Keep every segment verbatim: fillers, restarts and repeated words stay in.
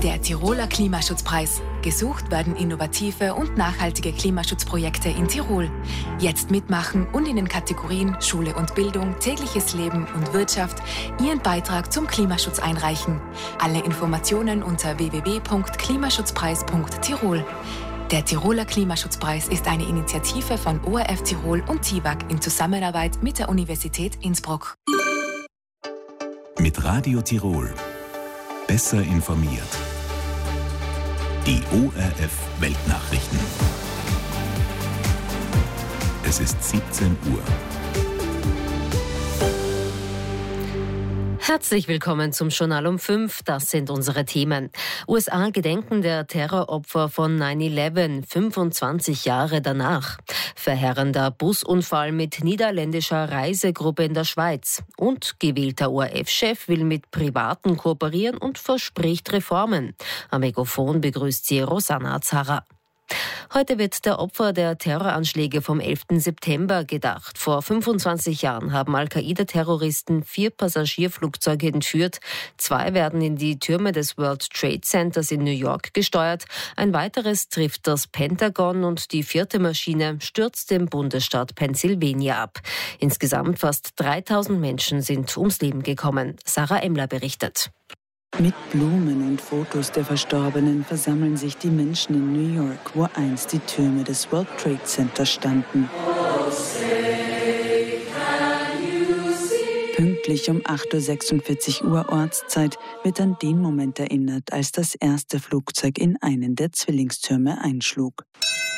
Der Tiroler Klimaschutzpreis. Gesucht werden innovative und nachhaltige Klimaschutzprojekte in Tirol. Jetzt mitmachen und in den Kategorien Schule und Bildung, tägliches Leben und Wirtschaft Ihren Beitrag zum Klimaschutz einreichen. Alle Informationen unter w w w punkt klimaschutzpreis punkt tirol. Der Tiroler Klimaschutzpreis ist eine Initiative von O R F Tirol und T I W A G in Zusammenarbeit mit der Universität Innsbruck. Mit Radio Tirol. Besser informiert. Die O R F Weltnachrichten. Es ist siebzehn Uhr. Herzlich willkommen zum Journal um fünf. Das sind unsere Themen. U S A gedenken der Terroropfer von neun elf, fünfundzwanzig Jahre danach. Verheerender Busunfall mit niederländischer Reisegruppe in der Schweiz. Und gewählter O R F-Chef will mit Privaten kooperieren und verspricht Reformen. Am Mikrofon begrüßt sie Rosanna Zara. Heute wird der Opfer der Terroranschläge vom elften September gedacht. Vor fünfundzwanzig Jahren haben Al-Qaida-Terroristen vier Passagierflugzeuge entführt. Zwei werden in die Türme des World Trade Centers in New York gesteuert. Ein weiteres trifft das Pentagon und die vierte Maschine stürzt im Bundesstaat Pennsylvania ab. Insgesamt fast dreitausend Menschen sind ums Leben gekommen. Sarah Emler berichtet. Mit Blumen und Fotos der Verstorbenen versammeln sich die Menschen in New York, wo einst die Türme des World Trade Center standen. Pünktlich um acht Uhr sechsundvierzig Ortszeit wird an den Moment erinnert, als das erste Flugzeug in einen der Zwillingstürme einschlug.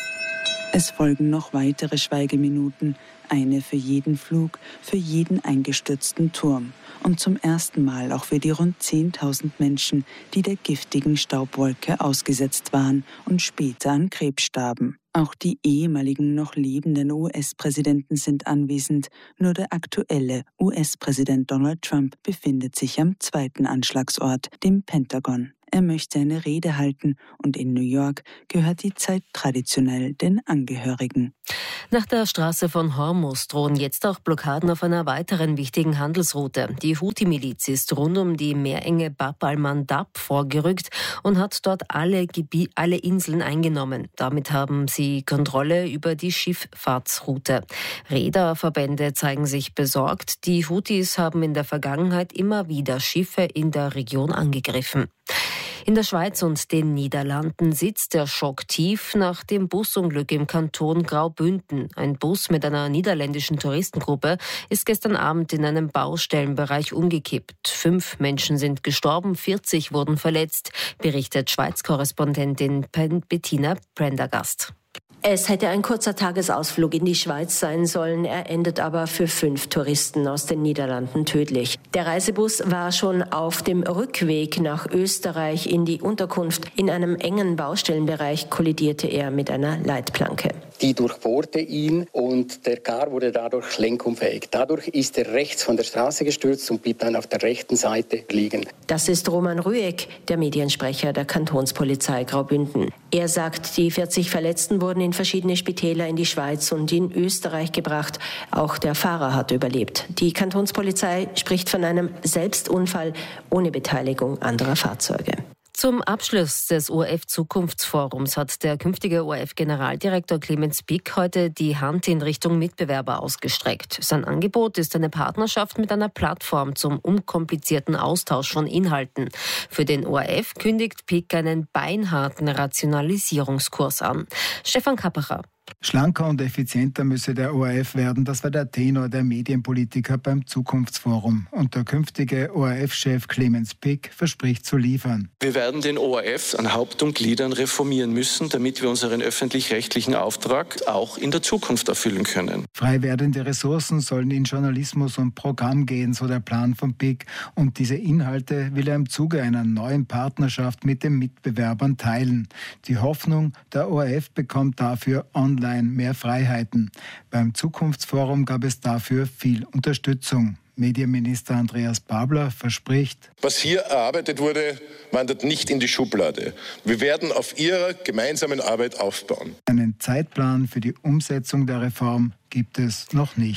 Es folgen noch weitere Schweigeminuten, eine für jeden Flug, für jeden eingestürzten Turm und zum ersten Mal auch für die rund zehntausend Menschen, die der giftigen Staubwolke ausgesetzt waren und später an Krebs starben. Auch die ehemaligen noch lebenden U S-Präsidenten sind anwesend, nur der aktuelle U S-Präsident Donald Trump befindet sich am zweiten Anschlagsort, dem Pentagon. Er möchte eine Rede halten und in New York gehört die Zeit traditionell den Angehörigen. Nach der Straße von Hormuz drohen jetzt auch Blockaden auf einer weiteren wichtigen Handelsroute. Die Houthi-Miliz ist rund um die Meerenge Bab al-Mandab vorgerückt und hat dort alle, Gebi- alle Inseln eingenommen. Damit haben sie Kontrolle über die Schifffahrtsroute. Reederverbände zeigen sich besorgt. Die Houthis haben in der Vergangenheit immer wieder Schiffe in der Region angegriffen. In der Schweiz und den Niederlanden sitzt der Schock tief nach dem Busunglück im Kanton Graubünden. Ein Bus mit einer niederländischen Touristengruppe ist gestern Abend in einem Baustellenbereich umgekippt. Fünf Menschen sind gestorben, vierzig wurden verletzt, berichtet Schweiz-Korrespondentin Bettina Prendergast. Es hätte ein kurzer Tagesausflug in die Schweiz sein sollen, er endet aber für fünf Touristen aus den Niederlanden tödlich. Der Reisebus war schon auf dem Rückweg nach Österreich in die Unterkunft. In einem engen Baustellenbereich kollidierte er mit einer Leitplanke. Die durchbohrte ihn und der Car wurde dadurch lenkunfähig. Dadurch ist er rechts von der Straße gestürzt und blieb dann auf der rechten Seite liegen. Das ist Roman Rüegg, der Mediensprecher der Kantonspolizei Graubünden. Er sagt, die vierzig Verletzten wurden in verschiedene Spitäler in die Schweiz und in Österreich gebracht. Auch der Fahrer hat überlebt. Die Kantonspolizei spricht von einem Selbstunfall ohne Beteiligung anderer Fahrzeuge. Zum Abschluss des O R F-Zukunftsforums hat der künftige O R F-Generaldirektor Clemens Pick heute die Hand in Richtung Mitbewerber ausgestreckt. Sein Angebot ist eine Partnerschaft mit einer Plattform zum unkomplizierten Austausch von Inhalten. Für den O R F kündigt Pick einen beinharten Rationalisierungskurs an. Stefan Kappacher. Schlanker und effizienter müsse der O R F werden, das war der Tenor der Medienpolitiker beim Zukunftsforum. Und der künftige O R F-Chef Clemens Pick verspricht zu liefern. Wir werden den O R F an Haupt und Gliedern reformieren müssen, damit wir unseren öffentlich-rechtlichen Auftrag auch in der Zukunft erfüllen können. Frei werdende Ressourcen sollen in Journalismus und Programm gehen, so der Plan von Pick. Und diese Inhalte will er im Zuge einer neuen Partnerschaft mit den Mitbewerbern teilen. Die Hoffnung, der O R F bekommt dafür online mehr Freiheiten. Beim Zukunftsforum gab es dafür viel Unterstützung. Medienminister Andreas Babler verspricht: Was hier erarbeitet wurde, wandert nicht in die Schublade. Wir werden auf ihrer gemeinsamen Arbeit aufbauen. Einen Zeitplan für die Umsetzung der Reform gibt es noch nicht.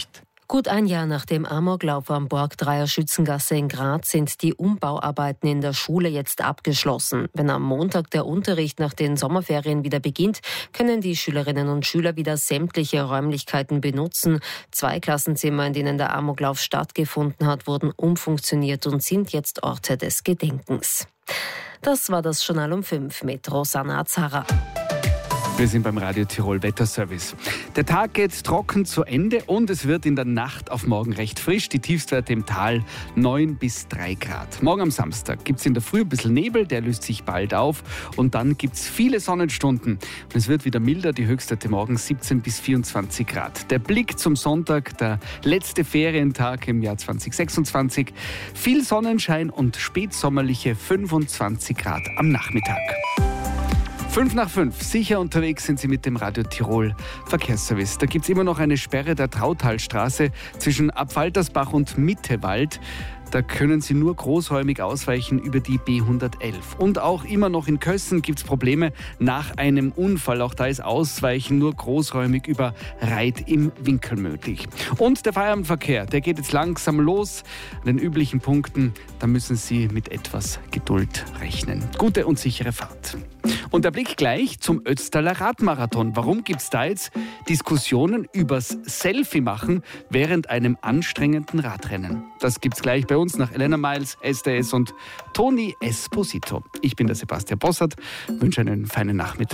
Gut ein Jahr nach dem Amoklauf am Borgdreier Schützengasse in Graz sind die Umbauarbeiten in der Schule jetzt abgeschlossen. Wenn am Montag der Unterricht nach den Sommerferien wieder beginnt, können die Schülerinnen und Schüler wieder sämtliche Räumlichkeiten benutzen. Zwei Klassenzimmer, in denen der Amoklauf stattgefunden hat, wurden umfunktioniert und sind jetzt Orte des Gedenkens. Das war das Journal um fünf mit Rosanna Azara. Wir sind beim Radio Tirol Wetterservice. Der Tag geht trocken zu Ende und es wird in der Nacht auf morgen recht frisch. Die Tiefstwerte im Tal neun bis drei Grad. Morgen am Samstag gibt es in der Früh ein bisschen Nebel, der löst sich bald auf. Und dann gibt es viele Sonnenstunden. Und es wird wieder milder, die Höchstwerte morgen siebzehn bis vierundzwanzig Grad. Der Blick zum Sonntag, der letzte Ferientag im Jahr zwanzig sechsundzwanzig. Viel Sonnenschein und spätsommerliche fünfundzwanzig Grad am Nachmittag. Fünf nach fünf. Sicher unterwegs sind Sie mit dem Radio Tirol Verkehrsservice. Da gibt es immer noch eine Sperre der Trautalstraße zwischen Abfaltersbach und Mittewald. Da können Sie nur großräumig ausweichen über die B hundertelf. Und auch immer noch in Kössen gibt es Probleme nach einem Unfall. Auch da ist Ausweichen nur großräumig über Reit im Winkel möglich. Und der Feierabendverkehr, der geht jetzt langsam los. An den üblichen Punkten, da müssen Sie mit etwas Geduld rechnen. Gute und sichere Fahrt. Und der Blick gleich zum Ötztaler Radmarathon. Warum gibt es da jetzt Diskussionen übers Selfie machen während einem anstrengenden Radrennen? Das gibt's gleich bei uns nach Elena Miles, S D S und Toni Esposito. Ich bin der Sebastian Bossert, wünsche einen feinen Nachmittag.